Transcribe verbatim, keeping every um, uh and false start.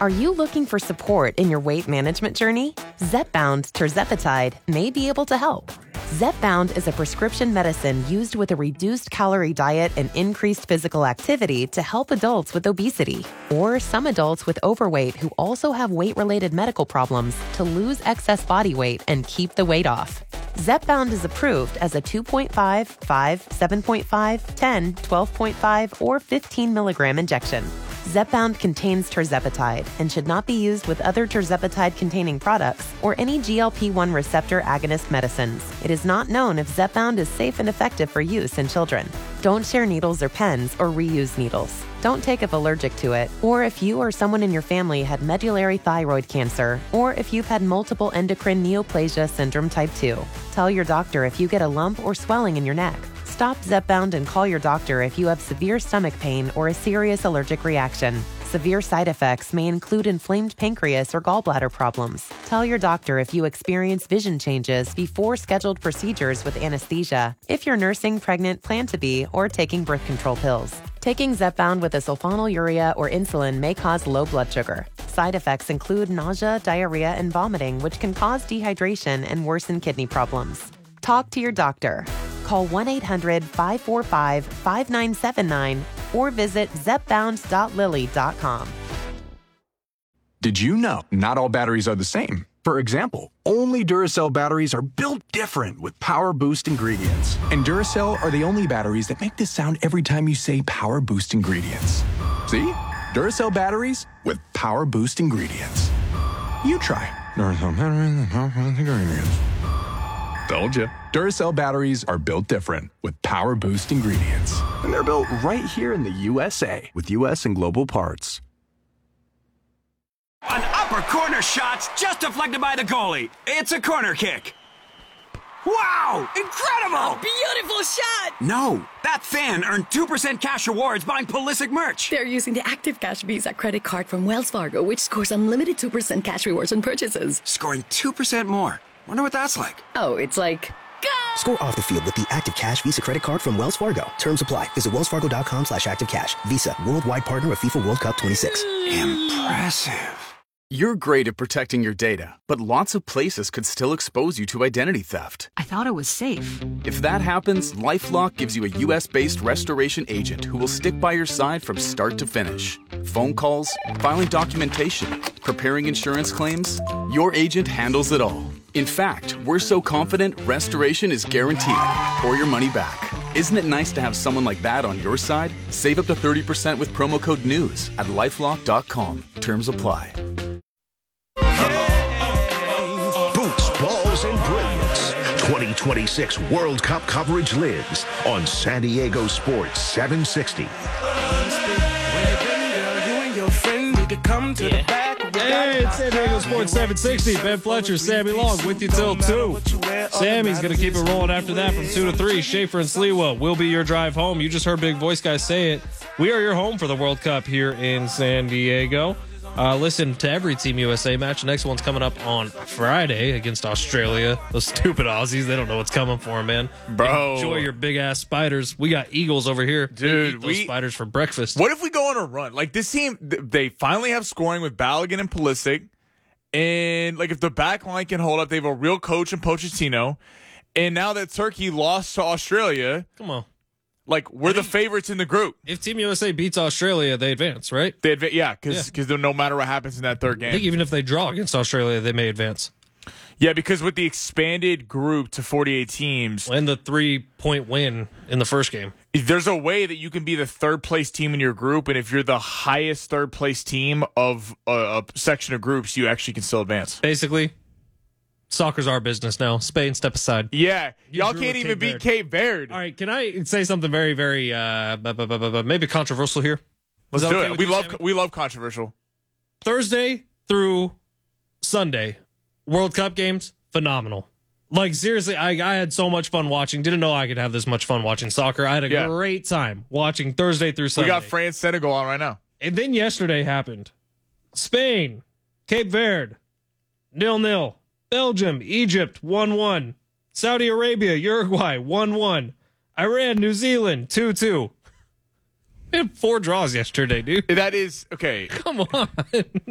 Are you looking for support in your weight management journey? Zepbound tirzepatide may be able to help. Zepbound is a prescription medicine used with a reduced calorie diet and increased physical activity to help adults with obesity or some adults with overweight who also have weight-related medical problems to lose excess body weight and keep the weight off. Zepbound is approved as a two point five, five, seven point five, ten, twelve point five, or fifteen milligram injection. Zepbound contains tirzepatide and should not be used with other tirzepatide-containing products or any G L P one receptor agonist medicines. It is not known if Zepbound is safe and effective for use in children. Don't share needles or pens or reuse needles. Don't take if allergic to it, or if you or someone in your family had medullary thyroid cancer, or if you've had multiple endocrine neoplasia syndrome type two. Tell your doctor if you get a lump or swelling in your neck. Stop Zepbound and call your doctor if you have severe stomach pain or a serious allergic reaction. Severe side effects may include inflamed pancreas or gallbladder problems. Tell your doctor if you experience vision changes before scheduled procedures with anesthesia, if you're nursing, pregnant, plan to be, or taking birth control pills. Taking Zepbound with a sulfonylurea or insulin may cause low blood sugar. Side effects include nausea, diarrhea, and vomiting, which can cause dehydration and worsen kidney problems. Talk to your doctor. Call one eight hundred, five four five, five nine seven nine or visit zepbound dot lilly dot com. Did you know not all batteries are the same? For example, only Duracell batteries are built different with Power Boost ingredients. And Duracell are the only batteries that make this sound every time you say Power Boost ingredients. See? Duracell batteries with Power Boost ingredients. You try. Duracell batteries with Power Boost ingredients. Told you. Duracell batteries are built different with Power Boost ingredients. And they're built right here in the U S A with U S and global parts. An upper corner shot's just deflected by the goalie. It's a corner kick. Wow! Incredible! A beautiful shot! No, that fan earned two percent cash rewards buying Pulisic merch. They're using the Active Cash Visa credit card from Wells Fargo, which scores unlimited two percent cash rewards on purchases. Scoring two percent more. Wonder what that's like. Oh, it's like... Go! Score off the field with the Active Cash Visa credit card from Wells Fargo. Terms apply. Visit wellsfargo.com slash activecash. Visa, worldwide partner of FIFA World Cup twenty-six. Impressive. You're great at protecting your data, but lots of places could still expose you to identity theft. I thought it was safe. If that happens, LifeLock gives you a U S-based restoration agent who will stick by your side from start to finish. Phone calls, filing documentation, preparing insurance claims, your agent handles it all. In fact, we're so confident restoration is guaranteed or your money back. Isn't it nice to have someone like that on your side? Save up to thirty percent with promo code NEWS at lifelock dot com. Terms apply. Boots, balls, and brilliance. twenty twenty-six World Cup coverage lives on San Diego Sports seven sixty. Hey, it's San Diego Sports seven sixty. Ben Fletcher, Sammy Long with you till two. Sammy's going to keep it rolling after that from two to three. Schaefer and Sliwa will be your drive home. You just heard Big Voice Guy say it. We are your home for the World Cup here in San Diego. Uh, listen to every Team U S A match. The next one's coming up on Friday against Australia. Those stupid Aussies, they don't know what's coming for them, man. Bro. Enjoy your big-ass spiders. We got eagles over here. Dude, we eat those we, spiders for breakfast. What if we go on a run? Like, this team, they finally have scoring with Balogun and Pulisic. And, like, if the back line can hold up, they have a real coach in Pochettino. And now that Turkey lost to Australia. Come on. Like, we're the favorites in the group. If Team U S A beats Australia, they advance, right? They adva- yeah, because yeah. no matter what happens in that third game. I think even if they draw against Australia, they may advance. Yeah, because with the expanded group to forty-eight teams. And the three-point win in the first game. There's a way that you can be the third-place team in your group, and if you're the highest third-place team of a, a section of groups, you actually can still advance. Basically, soccer's our business now. Spain, step aside. Yeah, You y'all drew can't with even Cape beat Verde. Cape Verde. All right, can I say something very, very, uh, bu- bu- bu- bu- bu- maybe controversial here? Let's Is that do okay it. with We you, love Sammy? we love controversial. Thursday through Sunday, World Cup games, phenomenal. Like, seriously, I, I had so much fun watching. Didn't know I could have this much fun watching soccer. I had a Yeah. great time watching Thursday through Sunday. We got France Senegal on right now. And then yesterday happened. Spain, Cape Verde, nil nil. Belgium, Egypt, one one. Saudi Arabia, Uruguay, one one. Iran, New Zealand, two two. We had four draws yesterday, dude. That is, okay. Come on.